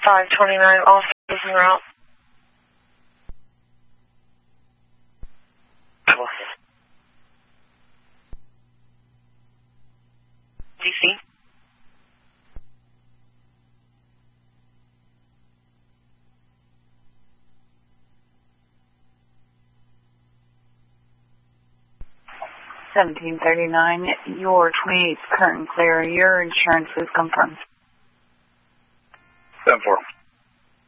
529, all services en route. DC. $17.39, your 28th current clear, your insurance is confirmed. 7-4.